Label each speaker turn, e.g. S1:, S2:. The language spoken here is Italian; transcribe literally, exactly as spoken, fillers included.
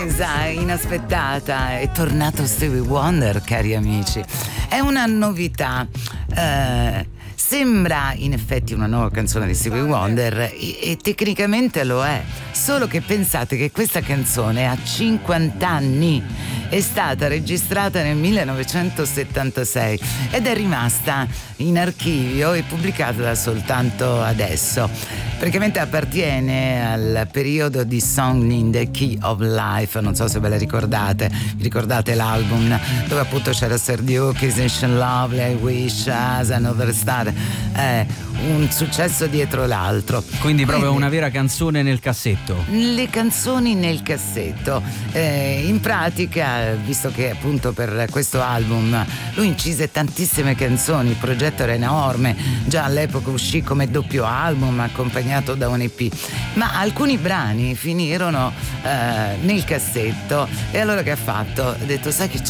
S1: Inaspettata, è tornato Stevie Wonder, cari amici. È una novità. Eh, sembra in effetti una nuova canzone di Stevie Wonder e, e tecnicamente lo è. Solo che pensate che questa canzone ha cinquanta anni. È stata registrata nel millenovecentosettantasei ed è rimasta in archivio e pubblicata soltanto adesso. Praticamente appartiene al periodo di Song in the Key of Life, non so se ve la ricordate, vi ricordate l'album dove appunto c'era Sir Duke, Is Nation Lovely, I Wish, As Another Star, eh, un successo dietro l'altro.
S2: Quindi proprio Quindi, una vera canzone nel cassetto.
S1: Le canzoni nel cassetto. Eh, in pratica, visto che appunto per questo album lui incise tantissime canzoni, il progetto era enorme, già all'epoca uscì come doppio album accompagnato da un E P, ma alcuni brani finirono eh, nel cassetto e allora che ha fatto? Ha detto, sai che